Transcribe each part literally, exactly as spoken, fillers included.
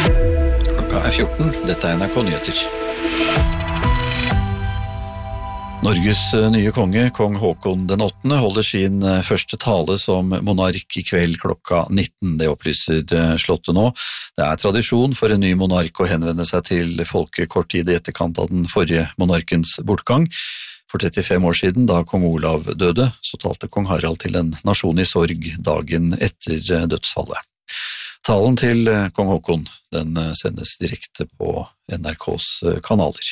Klokka er fjorten, dette er N R K Nyheter. Norges nye konge, kong Haakon den åttende, holder sin første tale som monark i kveld klokka nitten. Det opplyser slottet nå. Det er tradisjon for en ny monark å henvende seg til folket kort tid i etterkant av den forrige monarkens bortgang. For trettifem år siden, da kong Olav døde, så talte kong Harald til en nasjon i sorg dagen etter dødsfallet. Talen til kong Haakon, den sendes direkte på N R K's kanaler.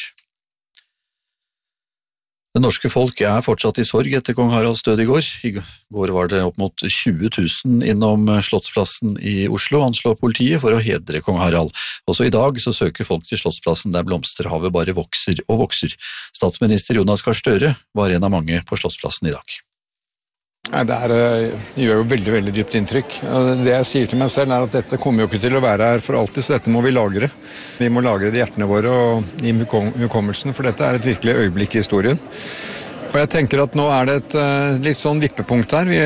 Det norske folk er fortsatt i sorg etter kong Haralds død i går. I går var det opp mot tjue tusen innom Slottsplassen i Oslo, anslår politiet, for å hedre kong Harald. Også i dag så søker folk til Slottsplassen der blomsterhavet bare vokser og vokser. Statsminister Jonas Gahr Støre var en av mange på Slottsplassen i dag. Nei, det, er, det gjør jo veldig, veldig dypt inntrykk. Det jeg sier til meg selv er at dette kommer jo ikke til å være her for alltid, så dette må vi lagre. Vi må lagre det i hjertene våre og i hukommelsen, for dette er et virkelig øyeblikk i historien. Og jeg tenker at nå er det et litt sånn vippepunkt her. Vi,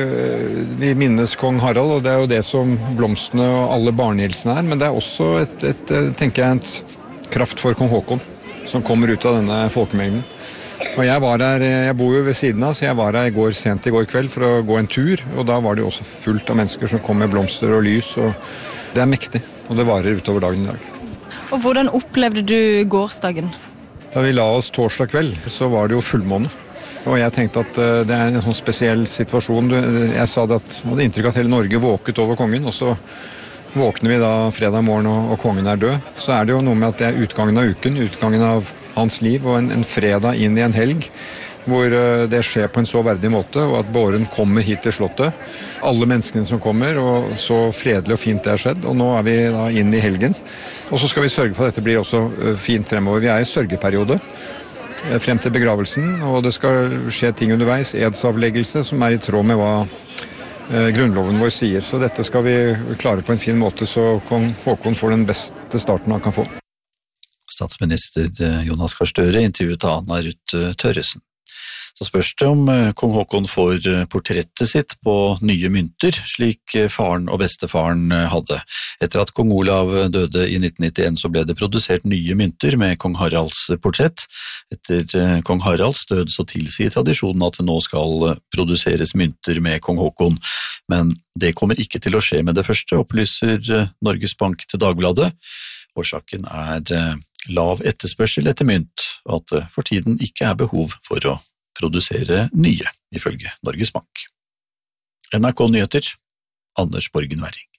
vi minnes kong Harald, og det er jo det som blomstene og alle barnehilsene er, men det er også et, et, tenker jeg, et kraft for kong Haakon, som kommer ut av denne folkemengden. Og jeg var der, jeg bor jo ved siden av, så jeg var der i går, sent i går kveld for å gå en tur, og da var det jo også fullt av mennesker som kom med blomster og lys, og det er mektig, og det varer utover dagen i dag. Og hvordan opplevde du gårsdagen? Da vi la oss torsdag kveld, så var det jo fullmåne, og jeg tenkte at det er en sånn spesiell situasjon. Jeg sa det at jeg hadde inntrykk av at hele Norge våket over kongen, og så våkner vi da fredag morgen og, og kongen er død. Så er det jo noe med at det er utgangen av uken, utgangen av hans liv, og en, en fredag inn i en helg, hvor uh, det skjer på en så verdig måte, og at båren kommer hit til slottet. Alle menneskene som kommer, og så fredelig og fint det har skjedd, og nå er vi da inn i helgen. Og så skal vi sørge for at dette blir også uh, fint fremover. Vi er i sørgeperiode uh, frem til begravelsen, og det skal skje ting underveis, edsavleggelse, som er i tråd med hva uh, grunnloven vår sier. Så dette skal vi klare på en fin måte, så kong Haakon får den beste starten han kan få. Statsminister Jonas Gahr Støre intervjuet Anna Ruth Tørresen. Så spørs det om kong Haakon får portrettet sitt på nye mynter, slik faren og bestefaren hadde. Etter at kong Olav døde i nitten nittien, så ble det produsert nye mynter med kong Haralds portrett. Etter kong Haralds død så tilsier tradisjonen at det nå skal produseres mynter med kong Haakon. Men det kommer ikke til å skje med det første, opplyser Norges Bank til Dagbladet. Årsaken er lav etterspørsel etter mynt, og at det for tiden ikke er behov for å produsere nye, ifølge Norges Bank. N R K Nyheter, Anders Borgen Werring.